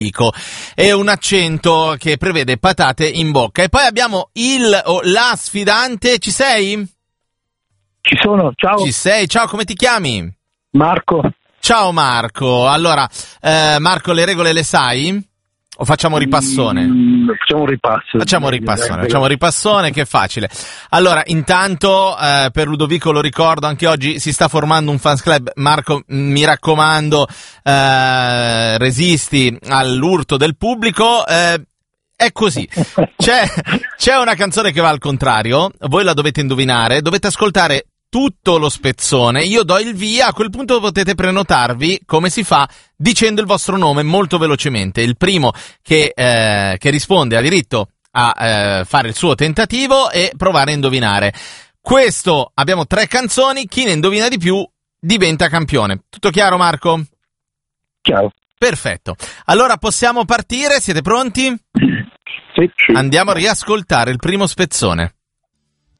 e un accento che prevede patate in bocca. E poi abbiamo il o la sfidante. Ci sei? Ci sono, ciao. Ci sei, ciao, come ti chiami? Marco. Ciao Marco, allora Marco, le regole le sai? O facciamo ripassone? Facciamo un ripassone che è facile. Allora, intanto per Ludovico lo ricordo, anche oggi si sta formando un fans club. Marco, mi raccomando, resisti all'urto del pubblico. È così, c'è una canzone che va al contrario, voi la dovete indovinare, dovete ascoltare tutto lo spezzone, io do il via, a quel punto potete prenotarvi, come si fa, dicendo il vostro nome molto velocemente. Il primo che risponde ha diritto a fare il suo tentativo e provare a indovinare. Questo, abbiamo 3 canzoni, chi ne indovina di più diventa campione. Tutto chiaro, Marco? Chiaro. Perfetto, allora possiamo partire, siete pronti? Sì. Andiamo a riascoltare il primo spezzone.